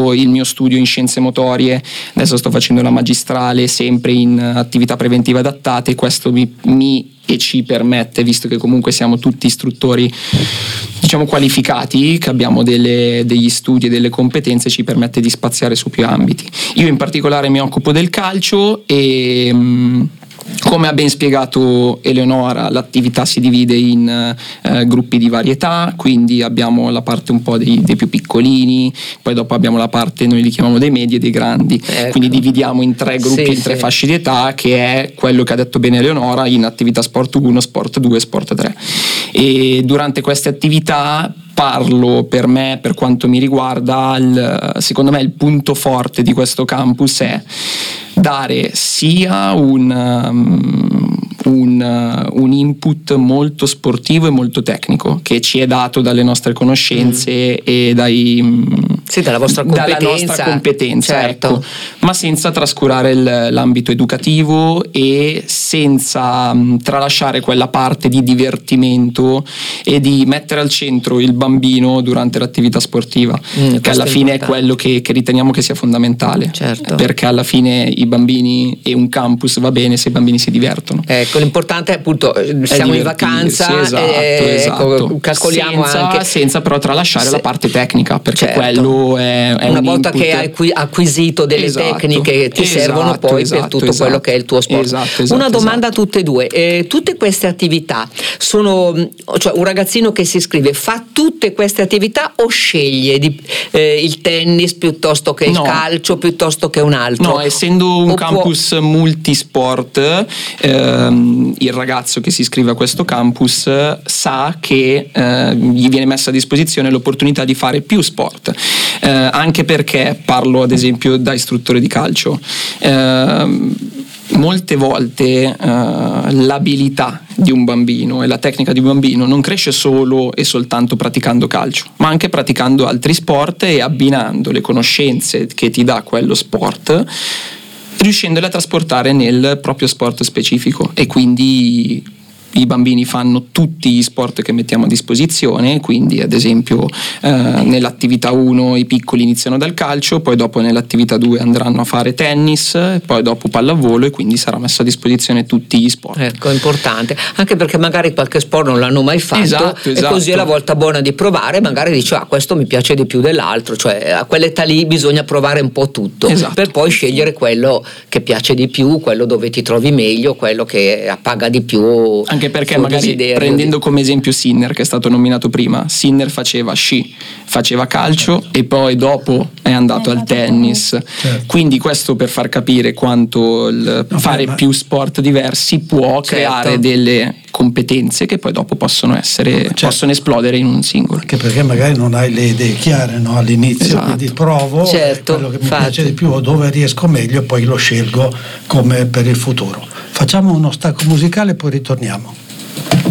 fatto il mio studio in scienze motorie, adesso sto facendo la magistrale sempre in attività preventive adattate. Questo mi e ci permette, visto che comunque siamo tutti istruttori diciamo qualificati, che abbiamo degli studi e delle competenze, ci permette di spaziare su più ambiti. Io in particolare mi occupo del calcio e come ha ben spiegato Eleonora, l'attività si divide in gruppi di varietà, quindi abbiamo la parte un po' dei più piccolini, poi dopo abbiamo la parte, noi li chiamiamo dei medi e dei grandi, quindi dividiamo in 3 gruppi, in 3 fasce di età, che è quello che ha detto bene Eleonora, in attività sport 1, sport 2 e sport 3. E durante queste attività parlo, per me, per quanto mi riguarda, secondo me il punto forte di questo campus è dare sia un input molto sportivo e molto tecnico, che ci è dato dalle nostre conoscenze e dalla vostra competenza, dalla nostra competenza, certo. Ecco, ma senza trascurare l'ambito educativo e senza tralasciare quella parte di divertimento e di mettere al centro il bambino durante l'attività sportiva, che alla fine è quello che riteniamo che sia fondamentale, certo. Perché alla fine i bambini e un campus va bene se i bambini si divertono. Ecco, l'importante è appunto siamo in vacanza, esatto. Ecco, calcoliamo senza però tralasciare la parte tecnica, perché certo. quello è una un volta input. che hai acquisito delle tecniche che ti servono poi per tutto quello che è il tuo sport. Una domanda a tutte e due: tutte queste attività sono, cioè un ragazzino che si iscrive fa tutte queste attività o sceglie il tennis piuttosto che il calcio piuttosto che un altro? No, essendo un campus multisport, il ragazzo che si iscrive a questo campus sa che gli viene messa a disposizione l'opportunità di fare più sport, anche perché, parlo ad esempio da istruttore di calcio, molte volte l'abilità di un bambino e la tecnica di un bambino non cresce solo e soltanto praticando calcio, ma anche praticando altri sport e abbinando le conoscenze che ti dà quello sport, riuscendole a trasportare nel proprio sport specifico. E quindi i bambini fanno tutti gli sport che mettiamo a disposizione, quindi ad esempio nell'attività 1 i piccoli iniziano dal calcio, poi dopo nell'attività 2 andranno a fare tennis, poi dopo pallavolo, e quindi sarà messo a disposizione tutti gli sport. Ecco, è importante, anche perché magari qualche sport non l'hanno mai fatto, esatto. E così è la volta buona di provare, magari dice questo mi piace di più dell'altro, cioè a quell'età lì bisogna provare un po' tutto, per poi scegliere quello che piace di più, quello dove ti trovi meglio, quello che appaga di più. Anche perché magari prendendo come esempio Sinner, che è stato nominato prima, Sinner faceva sci, faceva calcio, e poi dopo è andato al tennis, certo. Quindi questo per far capire quanto fare più sport diversi può creare delle competenze che poi dopo possono esplodere in un singolo. Anche perché magari non hai le idee chiare, no? All'inizio, quindi provo quello che mi piace di più o dove riesco meglio, poi lo scelgo come per il futuro. Facciamo uno stacco musicale e poi ritorniamo.